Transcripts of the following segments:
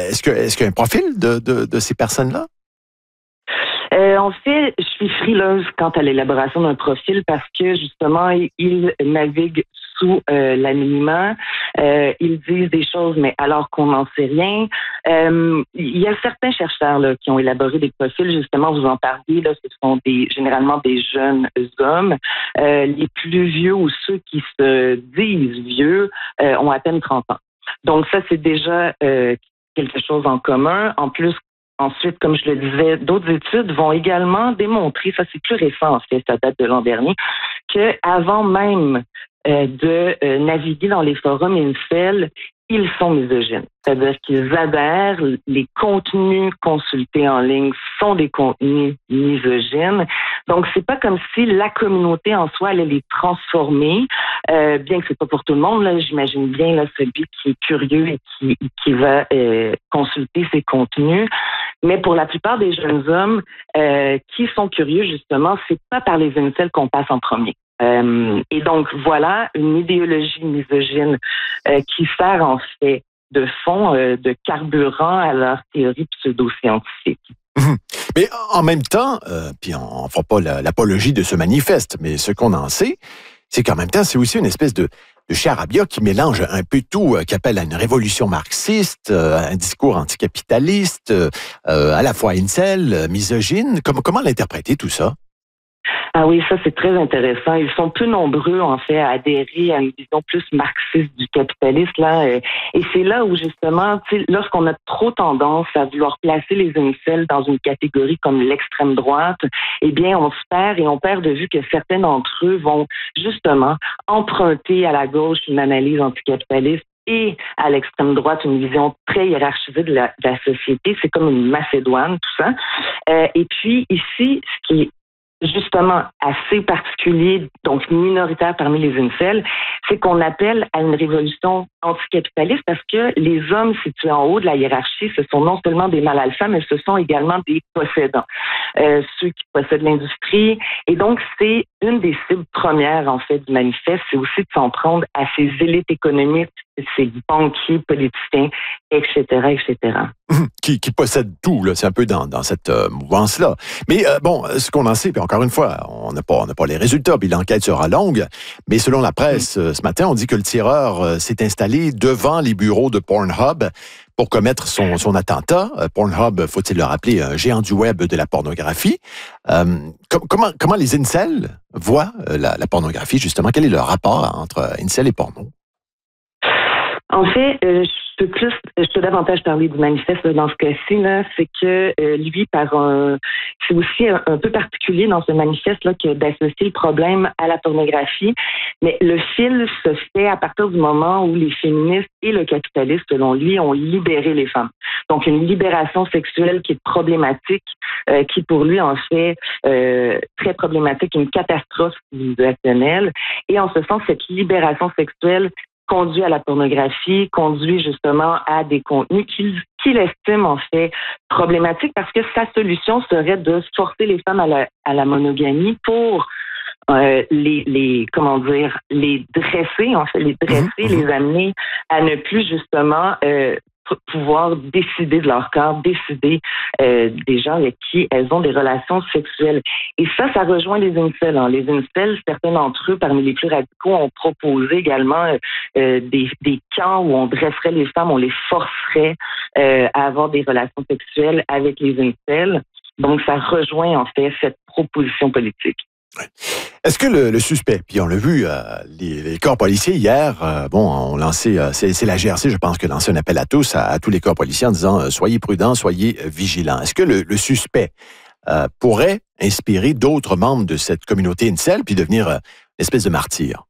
est-ce qu'il y a un profil de ces personnes-là? En fait, je suis frileuse quant à l'élaboration d'un profil parce que justement, ils naviguent sous l'anonymat. Ils disent des choses, mais alors qu'on n'en sait rien. Il y a certains chercheurs là, qui ont élaboré des profils, justement, vous en parliez, là, ce sont généralement des jeunes hommes. Les plus vieux ou ceux qui se disent vieux ont à peine 30 ans. Donc ça, c'est déjà quelque chose en commun. En plus, ensuite, comme je le disais, d'autres études vont également démontrer, ça c'est plus récent en fait, ça date de l'an dernier, qu'avant même de naviguer dans les forums incel, ils sont misogynes. C'est-à-dire qu'ils adhèrent, les contenus consultés en ligne sont des contenus misogynes. Donc, c'est pas comme si la communauté en soi allait les transformer, bien que c'est pas pour tout le monde. Là, j'imagine bien là, celui qui est curieux et qui va consulter ces contenus. Mais pour la plupart des jeunes hommes qui sont curieux, justement, c'est pas par les incels qu'on passe en premier. Et donc, voilà une idéologie misogyne qui sert en fait de fond, de carburant à leur théorie pseudo-scientifique. Mais en même temps, puis on ne fera pas l'apologie de ce manifeste, mais ce qu'on en sait, c'est qu'en même temps, c'est aussi une espèce de charabia qui mélange un peu tout, qui appelle à une révolution marxiste, un discours anticapitaliste, à la fois incel, misogyne. Comment l'interpréter tout ça? Ah oui, ça c'est très intéressant. Ils sont peu nombreux en fait à adhérer à une vision plus marxiste du capitalisme là, et c'est là où justement, lorsqu'on a trop tendance à vouloir placer les incels dans une catégorie comme l'extrême droite, eh bien on se perd et on perd de vue que certains d'entre eux vont justement emprunter à la gauche une analyse anticapitaliste et à l'extrême droite une vision très hiérarchisée de la société. C'est comme une Macédoine, tout ça. Et puis ici, ce qui est justement assez particulier, donc minoritaire parmi les incels, c'est qu'on appelle à une révolution anticapitaliste parce que les hommes situés en haut de la hiérarchie, ce sont non seulement des mâles alpha, mais ce sont également des possédants, ceux qui possèdent l'industrie. Et donc, c'est une des cibles premières, en fait, du manifeste, c'est aussi de s'en prendre à ces élites économiques, ces banquiers, politiciens, etc., etc. Qui possèdent tout, là. C'est un peu dans cette mouvance-là. Mais bon, ce qu'on en sait, puis encore une fois, on n'a pas les résultats, puis l'enquête sera longue, mais selon la presse, ce matin, on dit que le tireur s'est installé devant les bureaux de Pornhub pour commettre son attentat. Pornhub, faut-il le rappeler, un géant du web de la pornographie. Comment les incels voient la pornographie, justement? Quel est le rapport entre incel et porno? En fait, je peux davantage parler du manifeste dans ce cas-ci, là, c'est que lui, c'est aussi un peu particulier dans ce manifeste-là que d'associer le problème à la pornographie, mais le fil se fait à partir du moment où les féministes et le capitaliste, selon lui, ont libéré les femmes. Donc, une libération sexuelle qui est problématique, qui pour lui en fait très problématique, une catastrophe civilisationnelle. Et en ce sens, cette libération sexuelle conduit à la pornographie, conduit justement à des contenus qu'il estime en fait problématiques parce que sa solution serait de forcer les femmes à la monogamie pour les dresser, en fait, les amener à ne plus justement pouvoir décider de leur corps, décider des gens avec qui elles ont des relations sexuelles. Et ça rejoint les incels. Hein. Les incels, certains d'entre eux, parmi les plus radicaux, ont proposé également des camps où on dresserait les femmes, on les forcerait à avoir des relations sexuelles avec les incels. Donc, ça rejoint en fait cette proposition politique. Est-ce que le suspect, puis on l'a vu, les corps policiers hier, ont lancé, c'est la GRC, je pense, que lancé un appel à tous les corps policiers en disant soyez prudents, soyez vigilants. Est-ce que le suspect pourrait inspirer d'autres membres de cette communauté incel puis devenir une espèce de martyr?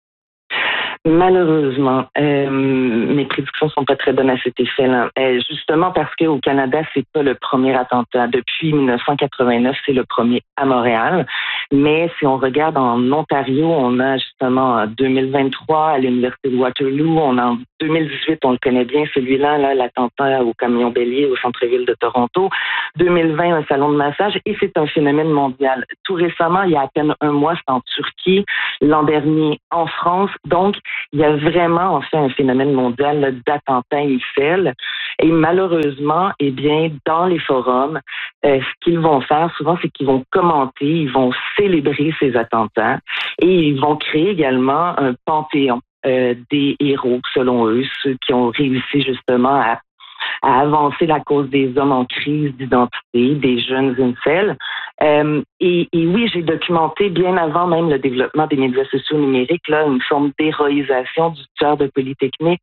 Malheureusement, mes prédictions sont pas très bonnes à cet effet-là. Justement parce qu'au Canada, c'est pas le premier attentat. Depuis 1989, c'est le premier à Montréal. Mais si on regarde en Ontario, on a justement en 2023 à l'Université de Waterloo, on a en 2018, on le connaît bien, celui-là, là, l'attentat au camion bélier au centre-ville de Toronto. 2020, un salon de massage, et c'est un phénomène mondial. Tout récemment, il y a à peine un mois, c'est en Turquie. L'an dernier, en France. Donc, il y a vraiment en fait un phénomène mondial là, d'attentats incels. Et malheureusement, eh bien, dans les forums, ce qu'ils vont faire souvent, c'est qu'ils vont commenter, ils vont célébrer ces attentats et ils vont créer également un panthéon des héros, selon eux, ceux qui ont réussi justement à avancer la cause des hommes en crise d'identité, des jeunes incels. Et oui, j'ai documenté bien avant même le développement des médias sociaux numériques là une forme d'héroïsation du tueur de Polytechnique.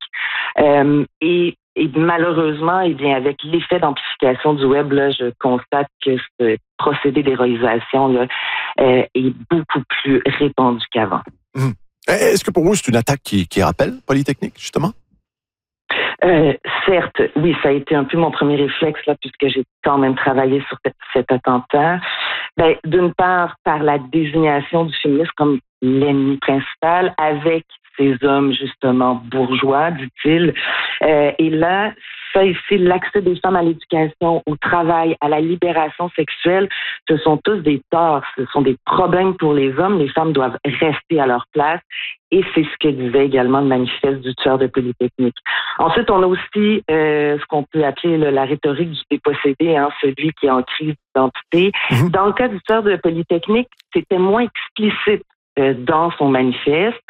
Et malheureusement, eh bien, avec l'effet d'amplification du web, là, je constate que ce procédé d'héroïsation là, est beaucoup plus répandu qu'avant. Est-ce que pour vous, c'est une attaque qui rappelle Polytechnique, justement? Certes, oui, ça a été un peu mon premier réflexe là, puisque j'ai quand même travaillé sur cet attentat. Ben, d'une part, par la désignation du féminisme comme l'ennemi principal, avec ces hommes justement bourgeois, dit-il. Et là, ça ici, l'accès des femmes à l'éducation, au travail, à la libération sexuelle, ce sont tous des torts, ce sont des problèmes pour les hommes. Les femmes doivent rester à leur place. Et c'est ce que disait également le manifeste du tueur de Polytechnique. Ensuite, on a aussi ce qu'on peut appeler la rhétorique du dépossédé, hein, celui qui est en crise d'identité. Dans le cas du tueur de Polytechnique, c'était moins explicite dans son manifeste.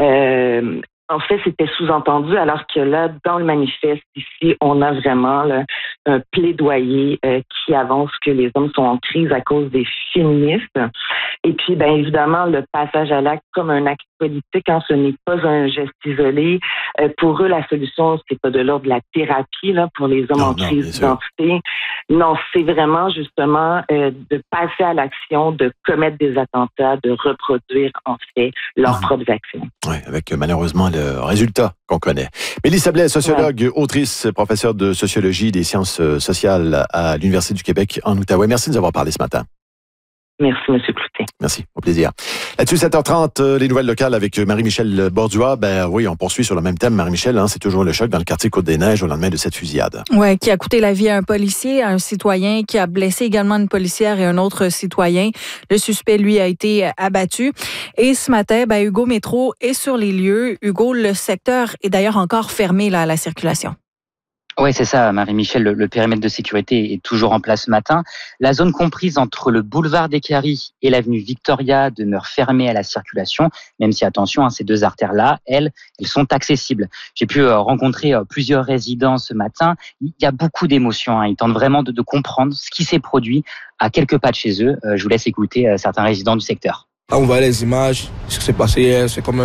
En fait, c'était sous-entendu, alors que là, dans le manifeste, ici, on a vraiment là, un plaidoyer qui avance que les hommes sont en crise à cause des féministes. Et puis, bien évidemment, le passage à l'acte comme un acte politique, hein, ce n'est pas un geste isolé. Pour eux, la solution, c'est pas de l'ordre de la thérapie là, pour les hommes en crise d'identité. Non, c'est vraiment justement de passer à l'action, de commettre des attentats, de reproduire en fait leurs propres actions. Oui, avec malheureusement le résultat qu'on connaît. Mélisse Sablé, sociologue, autrice, professeure de sociologie et des sciences sociales à l'Université du Québec en Outaouais. Merci de nous avoir parlé ce matin. Merci, M. Cloutier. Merci, au plaisir. Là-dessus, 7h30, les nouvelles locales avec Marie-Michel Bordua. Ben oui, on poursuit sur le même thème, Marie-Michel. Hein, c'est toujours le choc dans le quartier Côte-des-Neiges au lendemain de cette fusillade. Oui, qui a coûté la vie à un policier, à un citoyen, qui a blessé également une policière et un autre citoyen. Le suspect, lui, a été abattu. Et ce matin, ben, Hugo Métro est sur les lieux. Hugo, le secteur est d'ailleurs encore fermé là, à la circulation. Oui, c'est ça, Marie-Michel. Le périmètre de sécurité est toujours en place ce matin. La zone comprise entre le boulevard des Caries et l'avenue Victoria demeure fermée à la circulation, même si, attention, hein, ces deux artères-là, elles sont accessibles. J'ai pu rencontrer plusieurs résidents ce matin. Il y a beaucoup d'émotions. Hein. Ils tentent vraiment de comprendre ce qui s'est produit à quelques pas de chez eux. Je vous laisse écouter certains résidents du secteur. On voit les images, ce qui s'est passé hier, c'est comme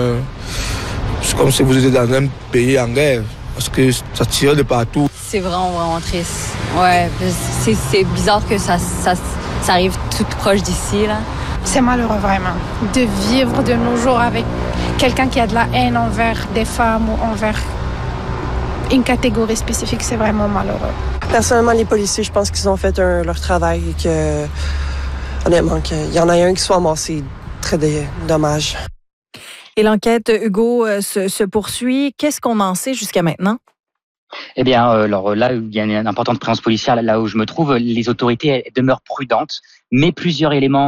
si vous étiez dans un pays en guerre. Parce que ça tire de partout. C'est vraiment triste. Ouais, c'est bizarre que ça arrive tout proche d'ici, là. C'est malheureux, vraiment. De vivre de nos jours avec quelqu'un qui a de la haine envers des femmes ou envers une catégorie spécifique, c'est vraiment malheureux. Personnellement, les policiers, je pense qu'ils ont fait leur travail et que, honnêtement, qu'il y en a un qui soit amassé. Très dommage. Et l'enquête, Hugo, se poursuit. Qu'est-ce qu'on en sait jusqu'à maintenant? Eh bien, alors là, il y a une importante présence policière. Là où je me trouve, les autorités demeurent prudentes, mais plusieurs éléments